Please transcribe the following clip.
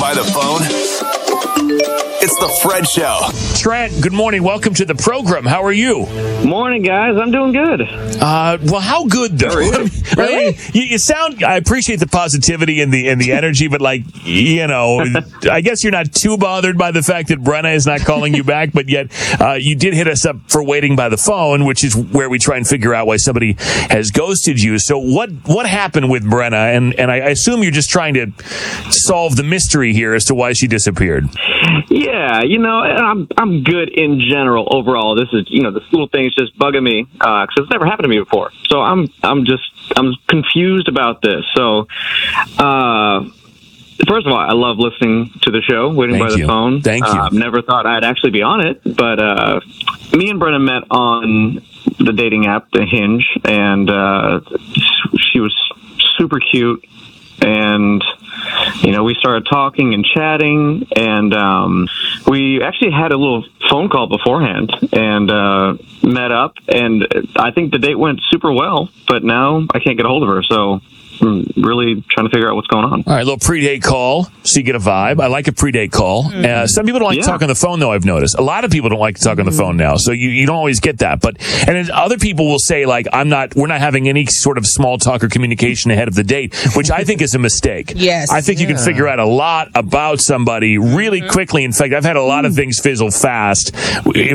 by the phone? It's the Fred Show. Trent, good morning. Welcome to the program. How are you? Morning, guys. I'm doing good. Well, how good though? Really? You sound. I appreciate the positivity and the energy, but I guess you're not too bothered by the fact that Brenna is not calling you back. But yet, you did hit us up for waiting by the phone, which is where we try and figure out why somebody has ghosted you. So what happened with Brenna? And I assume you're just trying to solve the mystery here as to why she disappeared. Yeah, I'm good in general overall. This is, this little thing is just bugging me because it's never happened to me before. So I'm confused about this. So, first of all, I love listening to the show, Waiting by the Phone. Thank you. I've never thought I'd actually be on it, but me and Brenna met on the dating app, the Hinge, and she was super cute. And, we started talking and chatting, and we actually had a little phone call beforehand and met up. And I think the date went super well, but now I can't get a hold of her. So I'm really trying to figure out what's going on. All right, a little pre-date call so you get a vibe. I like a pre-date call. Some people don't like to talk on the phone, though, I've noticed. A lot of people don't like to talk on the phone now, so you don't always get that. And then other people will say, we're not having any sort of small talk or communication ahead of the date, which I think is a mistake. Yes. I think you can figure out a lot about somebody really quickly. In fact, I've had a lot of things fizzle fast.